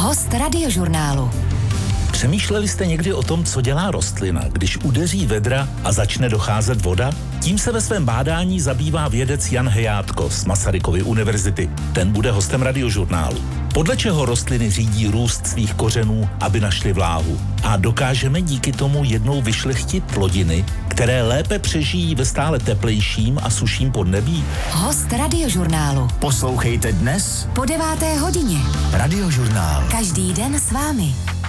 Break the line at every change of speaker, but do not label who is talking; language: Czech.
Host Radiožurnálu.
Přemýšleli jste někdy o tom, co dělá rostlina, když udeří vedra a začne docházet voda? Tím se ve svém bádání zabývá vědec Jan Hejátko z Masarykovy univerzity. Ten bude hostem Radiožurnálu. Podle čeho rostliny řídí růst svých kořenů, aby našly vláhu? A dokážeme díky tomu jednou vyšlechtit plodiny, které lépe přežijí ve stále teplejším a suším podnebí?
Host Radiožurnálu.
Poslouchejte dnes
Po 9. hodině.
Radiožurnál.
Každý den s vámi.